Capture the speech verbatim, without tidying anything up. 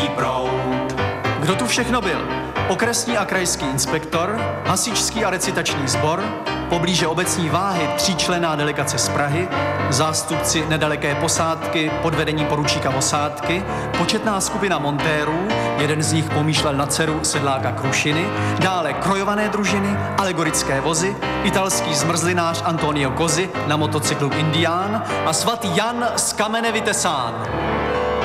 proud. Kdo tu všechno byl? Okresní a krajský inspektor, hasičský a recitační sbor, poblíže obecní váhy tříčlenná delegace z Prahy, zástupci nedaleké posádky pod vedením poručíka Osádky, početná skupina montérů, jeden z nich pomýšlel na dceru sedláka Krušiny, dále krojované družiny, alegorické vozy, italský zmrzlinář Antonio Cosi na motocyklu Indián a svatý Jan z kamene vytesán.